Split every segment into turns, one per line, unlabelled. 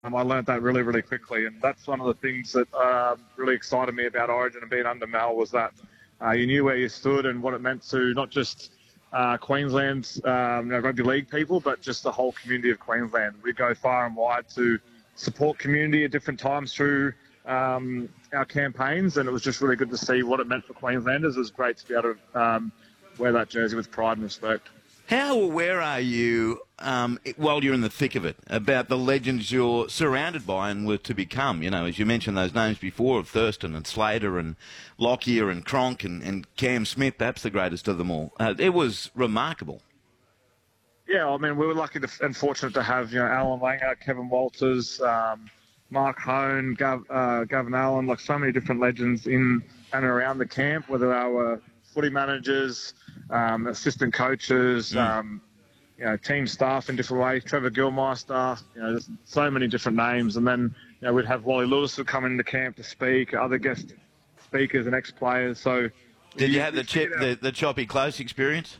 I learned that really, really quickly, and that's one of the things that really excited me about Origin and being under Mel was that you knew where you stood and what it meant to not just Queensland's rugby league people, but just the whole community of Queensland. We go far and wide to support community at different times through our campaigns, and it was just really good to see what it meant for Queenslanders. It was great to be able to wear that jersey with pride and respect.
How aware are you, while you're in the thick of it, about the legends you're surrounded by and were to become? You know, as you mentioned those names before of Thurston and Slater and Lockyer and Cronk and Cam Smith, perhaps the greatest of them all. It was remarkable.
Yeah, I mean, we were lucky and fortunate to have, Alan Langer, Kevin Walters, Mark Hone, Gavin Allen, like so many different legends in and around the camp, whether they were footy managers, assistant coaches, team staff in different ways. Trevor Gilmeister, there's so many different names. And then, we'd have Wally Lewis would come into camp to speak, other guest speakers and ex-players. So,
did you have the Choppy Close experience?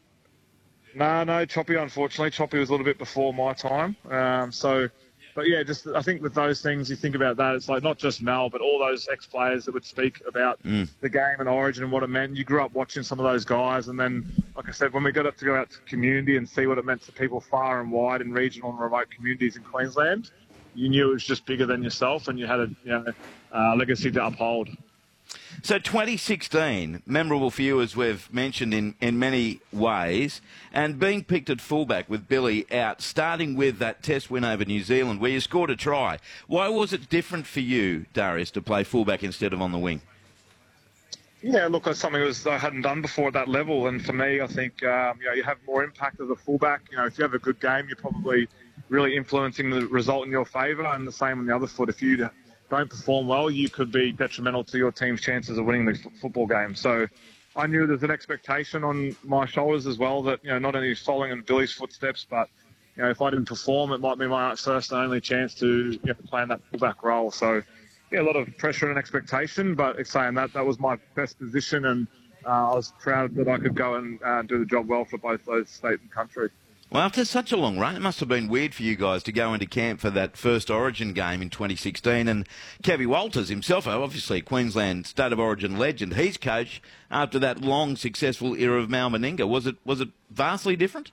No, Choppy, unfortunately. Choppy was a little bit before my time. But yeah, just I think with those things, you think about that. It's like not just Mel, but all those ex-players that would speak about the game and Origin and what it meant. You grew up watching some of those guys, and then, like I said, when we got up to go out to community and see what it meant to people far and wide in regional and remote communities in Queensland, you knew it was just bigger than yourself, and you had a legacy to uphold.
So 2016, memorable for you as we've mentioned in many ways, and being picked at fullback with Billy out, starting with that test win over New Zealand where you scored a try. Why was it different for you, Darius, to play fullback instead of on the wing?
Yeah, look, that's something I hadn't done before at that level, and for me, I think you have more impact as a fullback. If you have a good game, you're probably really influencing the result in your favour, and the same on the other foot. If you don't perform well, you could be detrimental to your team's chances of winning the football game. So I knew there's an expectation on my shoulders as well that, not only following in Billy's footsteps, but, if I didn't perform, it might be my first and only chance to play in that fullback role. So, yeah, a lot of pressure and expectation, but it's saying that was my best position, and I was proud that I could go and do the job well for both those state and country.
Well, after such a long run, it must have been weird for you guys to go into camp for that first Origin game in 2016. And Kevin Walters himself, obviously a Queensland State of Origin legend, he's coach after that long, successful era of Mal Meninga. Was it vastly different?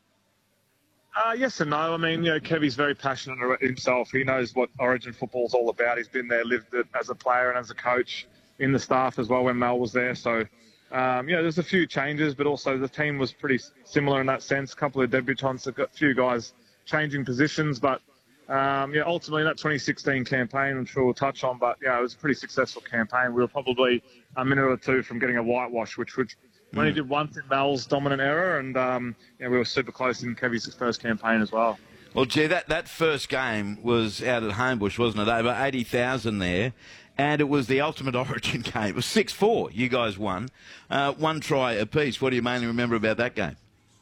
Yes and no. I mean, Kevy's very passionate himself. He knows what Origin football's all about. He's been there, lived it as a player and as a coach in the staff as well when Mal was there. So, there's a few changes, but also the team was pretty similar in that sense. A couple of debutants, a few guys changing positions, but ultimately that 2016 campaign, I'm sure we'll touch on, but it was a pretty successful campaign. We were probably a minute or two from getting a whitewash, which we only did once in Mal's dominant era, and we were super close in Kevy's first campaign as well.
Well, gee, that first game was out at Homebush, wasn't it? Over 80,000 there. And it was the ultimate Origin game. It was 6-4. You guys won. One try apiece. What do you mainly remember about that game?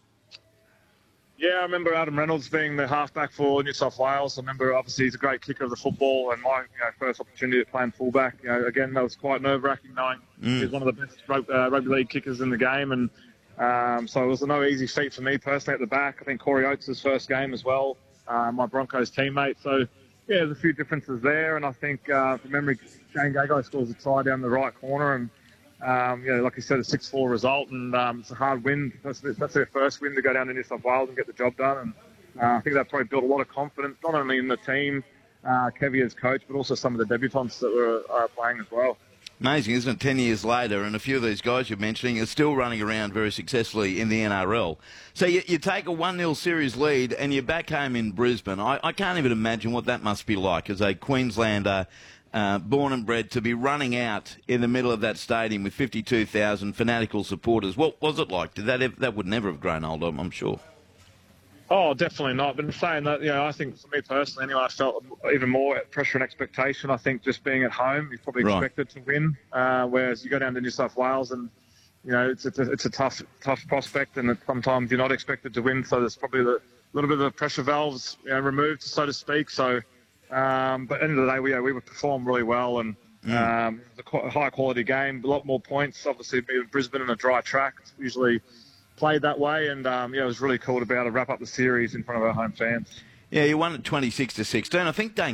Yeah, I remember Adam Reynolds being the halfback for New South Wales. I remember, obviously, he's a great kicker of the football, and my first opportunity at playing fullback. Again, that was quite nerve-wracking knowing he's one of the best rugby league kickers in the game. And so it was no easy feat for me personally at the back. I think Corey Oates' first game as well, my Broncos teammate. So, yeah, there's a few differences there. And I think, from memory, Shane Gagai scores a try down the right corner. And, like you said, a 6-4 result. And it's a hard win. That's their first win to go down to New South Wales and get the job done. And I think that probably built a lot of confidence, not only in the team, Kevy as coach, but also some of the debutants that were playing as well.
Amazing, isn't it? 10 years later, and a few of these guys you're mentioning are still running around very successfully in the NRL. So you take a 1-0 series lead and you're back home in Brisbane. I can't even imagine what that must be like as a Queenslander born and bred to be running out in the middle of that stadium with 52,000 fanatical supporters. What was it like? That would never have grown old, I'm sure.
Oh, definitely not. But in saying that, I think for me personally, anyway, I felt even more pressure and expectation. I think just being at home, you're probably expected to win. Whereas you go down to New South Wales and, it's a tough prospect, and sometimes you're not expected to win. So there's probably a little bit of the pressure valves removed, so to speak. So, but at the end of the day, we performed really well, and it was a high quality game, a lot more points. Obviously, being Brisbane and a dry track, it's usually played that way, and it was really cool to be able to wrap up the series in front of our home fans.
Yeah, you won at 26-16. I think Dane